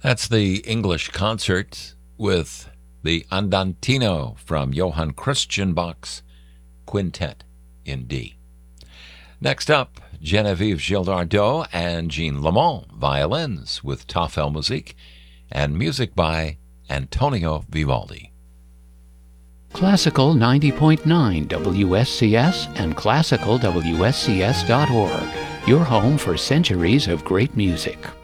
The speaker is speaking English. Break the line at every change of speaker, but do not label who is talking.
That's the English concert with the Andantino from Johann Christian Bach's Quintet in D. Next up, Genevieve Gildardot and Jean Lamont, violins with Tafel Musik, and music by Antonio Vivaldi.
Classical 90.9 WSCS and classicalwscs.org, your home for centuries of great music.